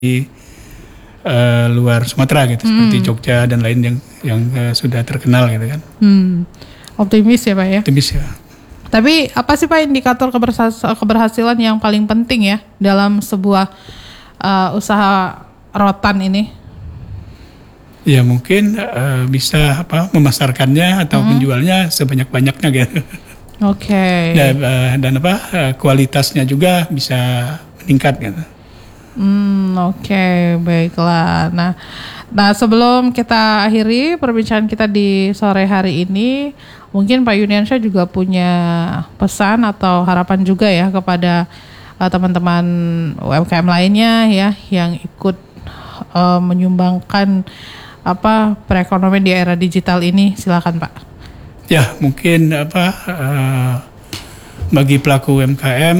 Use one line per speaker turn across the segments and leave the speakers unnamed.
luar Sumatera gitu, seperti Jogja dan lain yang sudah terkenal gitu kan.
Optimis ya Pak ya?
Optimis ya.
Tapi apa sih Pak indikator keberhasilan yang paling penting ya dalam sebuah usaha rotan ini?
Ya mungkin bisa memasarkannya atau menjualnya sebanyak-banyaknya gitu.
Oke.
Dan kualitasnya juga bisa meningkat gitu.
Oke, baiklah. Nah sebelum kita akhiri perbincangan kita di sore hari ini, mungkin Pak Yuniansyah juga punya pesan atau harapan juga ya kepada teman-teman UMKM lainnya ya yang ikut menyumbangkan perekonomian di era digital ini. Silakan Pak.
Ya mungkin bagi pelaku UMKM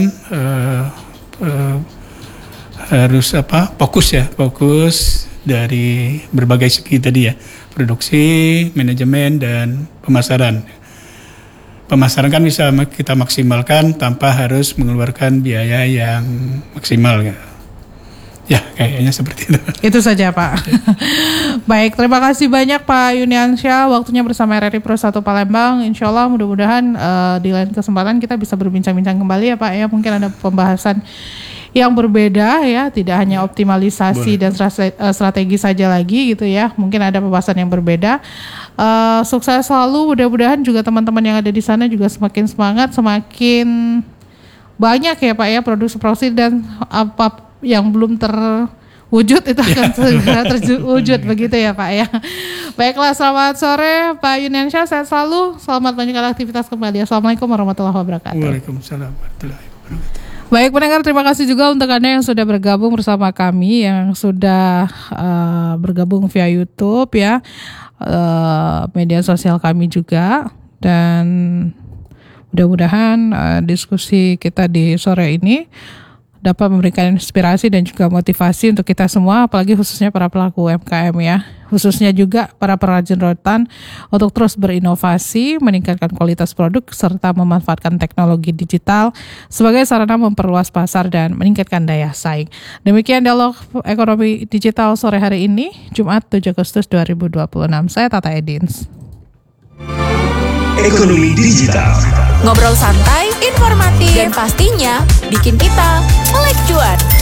harus fokus dari berbagai segi tadi ya, produksi, manajemen dan pemasaran. Pemasaran kan bisa kita maksimalkan tanpa harus mengeluarkan biaya yang maksimal ya. Ya kayaknya seperti itu.
Itu saja Pak. Baik, terima kasih banyak Pak Yuniansyah waktunya bersama RRI Pro 1 Palembang. Insya Allah mudah-mudahan di lain kesempatan kita bisa berbincang-bincang kembali ya Pak ya. Mungkin ada pembahasan yang berbeda ya, tidak hanya optimalisasi dan strategi saja lagi gitu ya. Mungkin ada pembahasan yang berbeda. Sukses selalu, mudah-mudahan juga teman-teman yang ada di sana juga semakin semangat, semakin banyak ya Pak ya produksi dan apa yang belum terwujud itu akan segera terwujud begitu ya Pak ya. Baiklah, selamat sore Pak Yuniansyah, sehat selalu, selamat melanjutkan aktivitas kembali. Assalamualaikum warahmatullahi wabarakatuh.
Waalaikumsalam warahmatullahi wabarakatuh.
Baik pendengar, terima kasih juga untuk Anda yang sudah bergabung bersama kami, yang sudah bergabung via YouTube ya, media sosial kami juga, dan mudah-mudahan diskusi kita di sore ini dapat memberikan inspirasi dan juga motivasi untuk kita semua, apalagi khususnya para pelaku UMKM ya, khususnya juga para perajin rotan untuk terus berinovasi, meningkatkan kualitas produk, serta memanfaatkan teknologi digital sebagai sarana memperluas pasar dan meningkatkan daya saing. Demikian dialog ekonomi digital sore hari ini, Jumat 7 Agustus 2026. Saya Tata Edins.
Ekonomi digital.
Ngobrol santai, informatif, dan pastinya bikin kita melek cuan.